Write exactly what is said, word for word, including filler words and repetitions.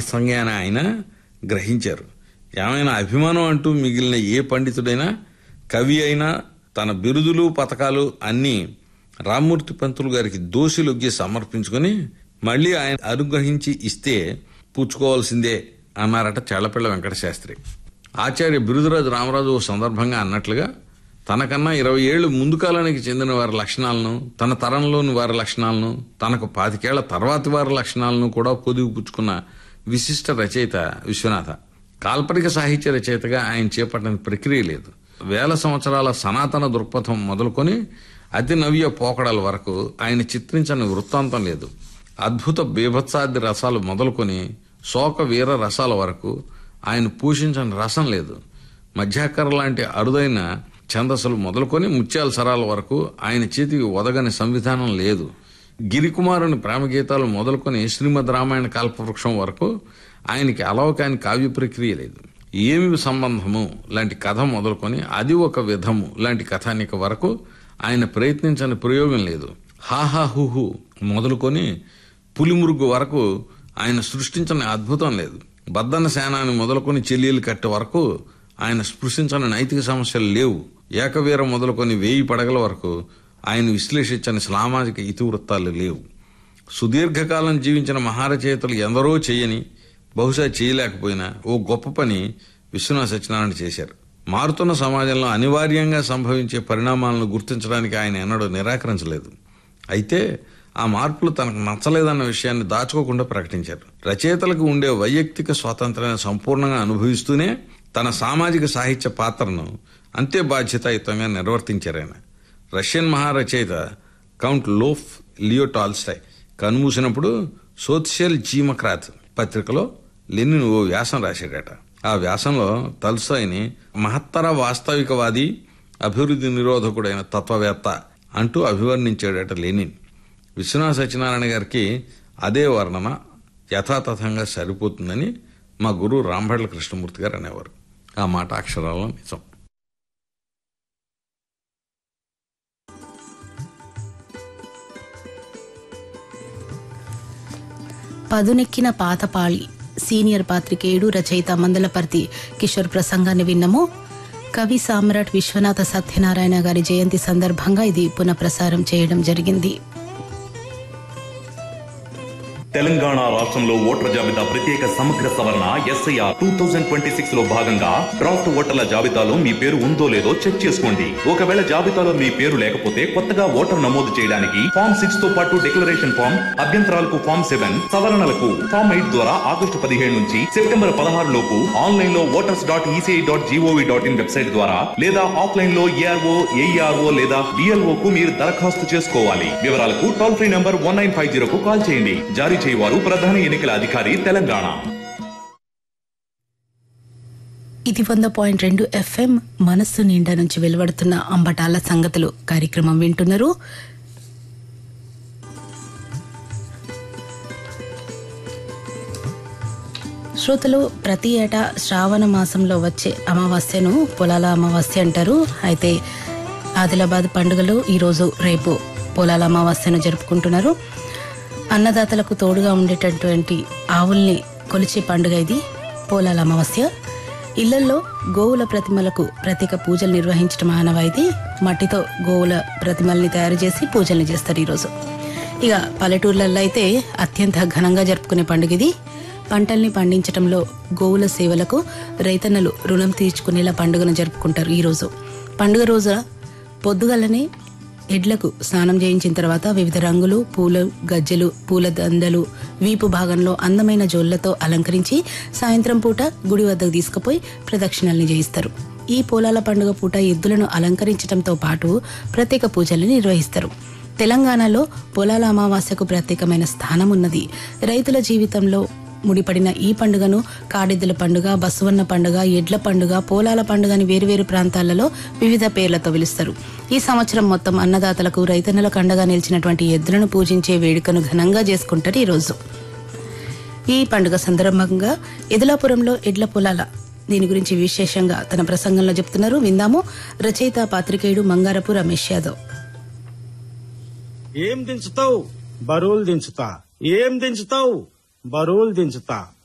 ప్రసంగాన్ని ఆయన గ్రహించారు. ఏమైనా అభిమానం అంటూ మిగిలిన ఏ పండితుడైనా కవి అయినా తన బిరుదులు పథకాలు అన్నీ రామ్మూర్తి పంతులు గారికి దోషిలొగ్గి సమర్పించుకుని మళ్లీ ఆయన అనుగ్రహించి ఇస్తే పుచ్చుకోవాల్సిందే అన్నారట చెళ్లపిళ్ల వెంకటశాస్త్రి. ఆచార్య బిరుదురాజు రామరాజు ఓ సందర్భంగా అన్నట్లుగా తనకన్నా ఇరవై ఏళ్లు ముందు కాలానికి చెందిన వారి లక్షణాలను, తన తరంలోని వారి లక్షణాలను, తనకు పాతికేళ్ల తర్వాతి వారి లక్షణాలను కూడా పొదుగు పుచ్చుకున్న విశిష్ట రచయిత విశ్వనాథ. కాల్పనిక సాహిత్య రచయితగా ఆయన చేపట్టిన ప్రక్రియ లేదు. వేల సంవత్సరాల సనాతన దృక్పథం మొదలుకొని అతి నవ్య పోకడల వరకు ఆయన చిత్రించని వృత్తాంతం లేదు. అద్భుత బీభత్సాది రసాలు మొదలుకొని శోక వీర రసాల వరకు ఆయన పోషించని రసం లేదు. మధ్యాకర లాంటి అరుదైన ఛందస్సులు మొదలుకొని ముత్యాల సరాల వరకు ఆయన చేతికి ఒదగని సంవిధానం లేదు. గిరికుమారుని ప్రేమగీతాలు మొదలుకొని శ్రీమద్ రామాయణ కల్పవృక్షం వరకు ఆయనకి అలవకాని కావ్య ప్రక్రియ లేదు. ఏమి సంబంధము లాంటి కథ మొదలుకొని అది ఒక విధము లాంటి కథానిక వరకు ఆయన ప్రయత్నించని ప్రయోగం లేదు. హాహాహుహు మొదలుకొని పులిమురుగు వరకు ఆయన సృష్టించని అద్భుతం లేదు. బద్దన సేనాని మొదలుకొని చెల్లెలు కట్టే వరకు ఆయన స్పృశించని నైతిక సమస్యలు లేవు. ఏకవీర మొదలుకొని వేయి పడగల వరకు ఆయన విశ్లేషించని సామాజిక ఇతివృత్తాలు లేవు. సుదీర్ఘకాలం జీవించిన మహారచయితలు ఎందరో చేయని, బహుశా చేయలేకపోయినా ఓ గొప్ప పని విశ్వనాథ సత్యనారాయణ చేశారు. మారుతున్న సమాజంలో అనివార్యంగా సంభవించే పరిణామాలను గుర్తించడానికి ఆయన ఎన్నడూ నిరాకరించలేదు. అయితే ఆ మార్పులు తనకు నచ్చలేదన్న విషయాన్ని దాచుకోకుండా ప్రకటించారు. రచయితలకు ఉండే వైయక్తిక స్వాతంత్ర్యాన్ని సంపూర్ణంగా అనుభవిస్తూనే తన సామాజిక సాహిత్య పాత్రను అంతే బాధ్యతాయుతంగా నిర్వర్తించారు ఆయన. Russian మహారచయిత count loaf Leo Tolstoy కన్మూసినప్పుడు social జీమక్రాత్ పత్రికలో లెనిన్ ఓ వ్యాసం రాశాడట. ఆ వ్యాసంలో టాల్స్టాయ్ని మహత్తర వాస్తవికవాది, అభివృద్ధి నిరోధకుడైన తత్వవేత్త అంటూ అభివర్ణించాడట లెనిన్. విశ్వనాథ సత్యనారాయణ గారికి అదే వర్ణన యథాతథంగా సరిపోతుందని మా గురువు రాంభట్ల కృష్ణమూర్తి గారు అనేవారు. ఆ మాట అక్షరాల్లో నిజం. పదునెక్కిన పాతపాళి సీనియర్ పాత్రికేయుడు రచయిత మందలపర్తి కిషోర్ ప్రసంగాన్ని విన్నము. కవి సామ్రాట్ విశ్వనాథ సత్యనారాయణ గారి జయంతి సందర్భంగా ఇది పునఃప్రసారం చేయడం జరిగింది. తెలంగాణ రాష్ట్రంలో ఓటర్ల జాబితా ప్రత్యేక సమగ్ర సవరణ SIR two thousand twenty six లో భాగంగా డ్రాఫ్ట్ ఓటర్ల జాబితాలో మీ పేరు ఉందో లేదో చెక్ చేసుకోండి. ఒకవేళ జాబితాలో మీ పేరు లేకపోతే కొత్తగా ఓటర్ నమోదు చేయడానికి ఫామ్ సిక్స్ తో పాటు డిక్లరేషన్ ఫామ్, అభ్యంతరాలకు ఫామ్ సెవెన్, సవరణలకు ఫామ్ ఎయిట్ ద్వారా ఆగస్టు పదిహేడు నుంచి సెప్టెంబర్ పదహారు లోపు ఆన్లైన్ లో voters dot ECI dot GOV dot in website ద్వారా లేదా ఆఫ్లైన్ లో ఏఆర్ఓ, ఏఈఆర్ఓ లేదా డిఎల్ఓ కు మీరు దరఖాస్తు చేసుకోవాలి. వివరాలకు toll free number one nine five zero కు కాల్ చేయండి. జారీ చేయవారు ప్రధాన ఎన్నికల అధికారి తెలంగాణ. ఇది వంద పాయింట్ రెండు ఎఫ్ఎం మనస్సు నిండా నుంచి వెలువడుతున్న అంబటాల సంగతులు కార్యక్రమం వింటున్నారు. శ్రోతలు, ప్రతి ఏటా శ్రావణ మాసంలో వచ్చే అమావాస్యను పొలాల అమావాస్య అంటారు. అయితే ఆదిలాబాద్ పండుగలు ఈరోజు రేపు పొలాల అమావాస్యను జరుపుకుంటున్నారు. అన్నదాతలకు తోడుగా ఉండేటటువంటి ఆవుల్ని కొలిచే పండుగ ఇది పోలాల అమావాస్య. ఇళ్లల్లో గోవుల ప్రతిమలకు ప్రత్యేక పూజలు నిర్వహించడం ఆనవాయితీ. మట్టితో గోవుల ప్రతిమల్ని తయారు చేసి పూజల్ని చేస్తారు ఈరోజు. ఇక పల్లెటూర్లలో అయితే అత్యంత ఘనంగా జరుపుకునే పండుగ ఇది. పంటల్ని పండించడంలో గోవుల సేవలకు రైతన్నలు రుణం తీర్చుకునేలా పండుగను జరుపుకుంటారు ఈరోజు. పండుగ రోజు పొద్దుగలనే ఎడ్లకు స్నానం చేయించిన తర్వాత వివిధ రంగులు, పూలు, గజ్జెలు, పూల దండలు వీపు భాగంలో అందమైన జోళ్లతో అలంకరించి సాయంత్రం పూట గుడి వద్దకు తీసుకుపోయి ప్రదక్షిణల్ని చేయిస్తారు. ఈ పోలాల పండుగ పూట ఎద్దులను అలంకరించడంతో పాటు ప్రత్యేక పూజల్ని నిర్వహిస్తారు. తెలంగాణలో పొలాల అమావాస్యకు ప్రత్యేకమైన స్థానం ఉన్నది. రైతుల జీవితంలో ముడిపడిన ఈ పండుగను కాడెద్దుల పండుగ, బసవన్న పండుగ, ఎడ్ల పండుగ, పోలాల పండుగ అని వేరువేరు ప్రాంతాలలో వివిధ పేర్లతో పిలుస్తారు. ఈ సంవత్సరం మొత్తం అన్నదాతలకు, రైతన్నలకు అండగా నిలిచినటువంటి ఎద్దులను పూజించే వేడుకను ఘనంగా చేసుకుంటారు ఈరోజు. ఈ పండుగ సందర్భంగా ఎదులాపురంలో ఎడ్ల పొలాల దీని గురించి విశేషంగా తన ప్రసంగంలో చెప్తున్నారు. విందాము. రచయిత పాత్రికేయుడు మంగారపు రమేష్ యాదవ్. ఏం దించుతావు? బరువులు దించుతా. ఏం దించుతావు? బరువులు దించుతా.